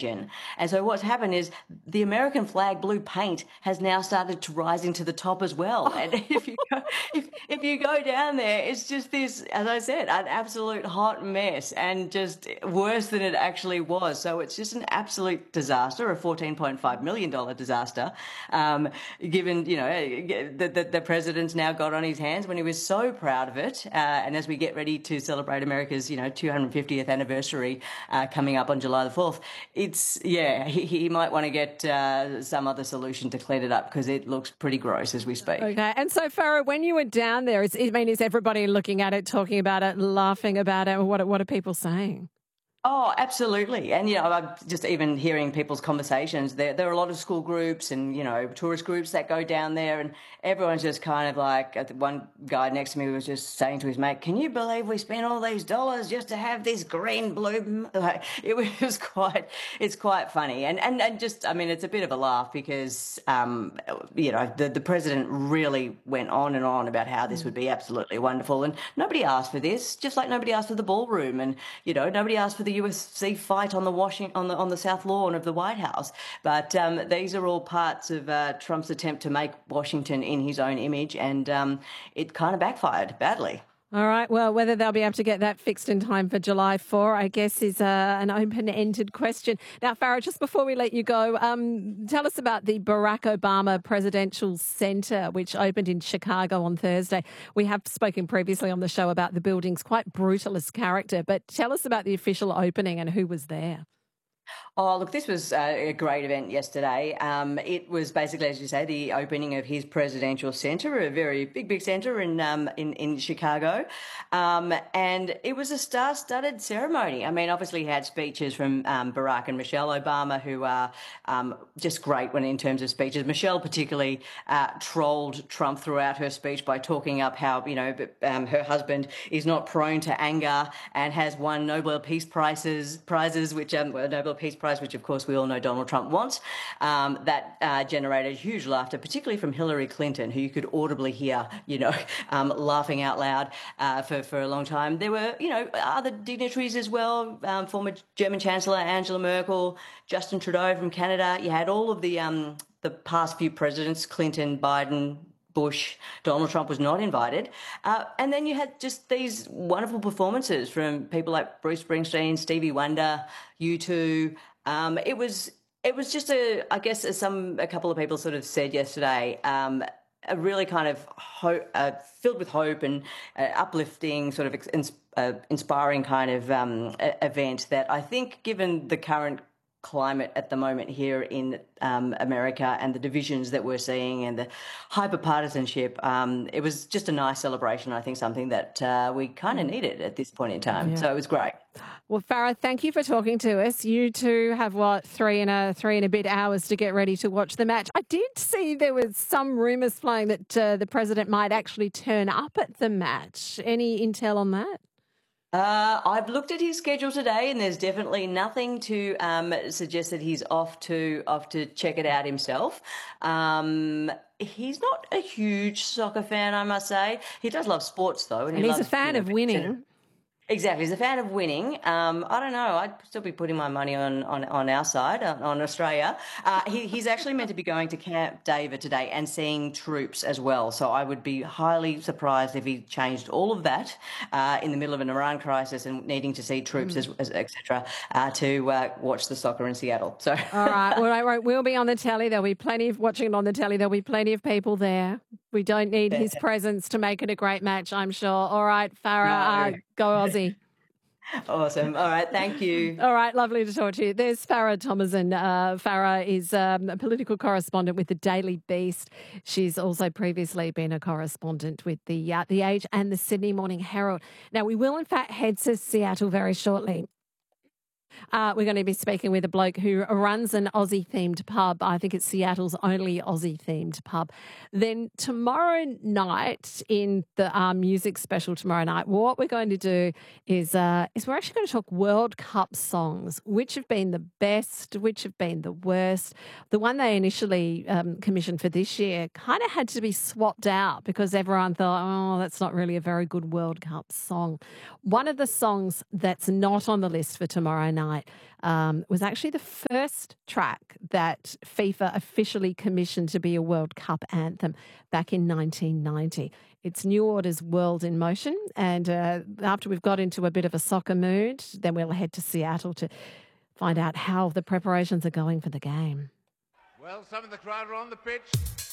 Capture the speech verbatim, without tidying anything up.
And so what's happened is the American flag blue paint has now started to rising to the top as well. And if you go, if, if you go down there, it's just this, as I said, an absolute hot mess and just worse than it actually was. So it's just an absolute disaster, a fourteen point five million dollars disaster, um, given, you know, that the, the president's now got on his hands when he was so proud of it. Uh, and as we get ready to celebrate America's, you know, two hundred fiftieth anniversary uh, coming up on July the fourth, it's, yeah, he, he might want to get uh, some other solution to clean it up because it looks pretty gross as we speak. Okay. And so, Farah, when you were down there, is, I mean, is everybody looking at it, talking about it, laughing about it? What, what are people saying? Oh, absolutely. And, you know, I'm just even hearing people's conversations. There, there are a lot of school groups and, you know, tourist groups that go down there, and everyone's just kind of like, one guy next to me was just saying to his mate, can you believe we spent all these dollars just to have this green blue? Like, it was quite, it's quite funny. And, and, and just, I mean, it's a bit of a laugh because, um, you know, the, the president really went on and on about how this would be absolutely wonderful. And nobody asked for this, just like nobody asked for the ballroom. And, you know, nobody asked for the U F C fight on the Washington on the on the South Lawn of the White House, but um, these are all parts of uh, Trump's attempt to make Washington in his own image, and um, it kind of backfired badly. All right. Well, whether they'll be able to get that fixed in time for July fourth, I guess, is uh, an open-ended question. Now, Farah, just before we let you go, um, tell us about the Barack Obama Presidential Center, which opened in Chicago on Thursday. We have spoken previously on the show about the building's quite brutalist character, but tell us about the official opening and who was there. Oh, look, this was uh, a great event yesterday. Um, it was basically, as you say, the opening of his presidential centre, a very big, big centre in, um, in in Chicago. Um, and it was a star-studded ceremony. I mean, obviously he had speeches from um, Barack and Michelle Obama, who are um, just great when in terms of speeches. Michelle particularly uh, trolled Trump throughout her speech by talking up how, you know, um, her husband is not prone to anger and has won Nobel Peace Prizes, prizes, which um, well, Nobel Peace Prize, which of course we all know Donald Trump wants. Um, that uh, generated huge laughter, particularly from Hillary Clinton, who you could audibly hear, you know, um, laughing out loud uh, for, for a long time. There were, you know, other dignitaries as well, um, former German Chancellor Angela Merkel, Justin Trudeau from Canada. You had all of the um, the past few presidents, Clinton, Biden, Bush. Donald Trump was not invited. Uh, and then you had just these wonderful performances from people like Bruce Springsteen, Stevie Wonder, U two. Um, it was it was just a, I guess, as some a couple of people sort of said yesterday, um, a really kind of hope, uh, filled with hope and uh, uplifting, sort of ins- uh, inspiring kind of um, event that I think, given the current climate at the moment here in um, America and the divisions that we're seeing and the hyper-partisanship, um, it was just a nice celebration. I think something that uh, we kind of needed at this point in time. Yeah. So it was great. Well, Farah, thank you for talking to us. You two have, what, three and a three and a bit hours to get ready to watch the match. I did see there was some rumours flying that uh, the president might actually turn up at the match. Any intel on that? Uh, I've looked at his schedule today, and there's definitely nothing to um, suggest that he's off to off to check it out himself. Um, he's not a huge soccer fan, I must say. He does love sports, though, and, and he he's loves, a fan you know, of winning. Exactly. He's a fan of winning. Um, I don't know. I'd still be putting my money on, on, on our side, on, on Australia. Uh, he, he's actually meant to be going to Camp David today and seeing troops as well. So I would be highly surprised if he changed all of that uh, in the middle of an Iran crisis and needing to see troops, mm. as, as, et cetera, uh, to uh, watch the soccer in Seattle. So all right. Well, we'll be on the telly. There'll be plenty of watching it on the telly. There'll be plenty of people there. We don't need his presence to make it a great match, I'm sure. All right, Farah, no. uh, go Aussie. Awesome. All right. Thank you. All right. Lovely to talk to you. There's Farah Thomason. Uh, Farah is um, a political correspondent with the Daily Beast. She's also previously been a correspondent with the uh, The Age and the Sydney Morning Herald. Now, we will, in fact, head to Seattle very shortly. Uh, we're going to be speaking with a bloke who runs an Aussie-themed pub. I think it's Seattle's only Aussie-themed pub. Then tomorrow night, in the um, music special tomorrow night, what we're going to do is uh, is we're actually going to talk World Cup songs, which have been the best, which have been the worst. The one they initially um, commissioned for this year kind of had to be swapped out because everyone thought, oh, that's not really a very good World Cup song. One of the songs that's not on the list for tomorrow night night um, was actually the first track that FIFA officially commissioned to be a World Cup anthem back in nineteen ninety. It's New Order's World in Motion. And uh, after we've got into a bit of a soccer mood, then we'll head to Seattle to find out how the preparations are going for the game. Well, some of the crowd are on the pitch.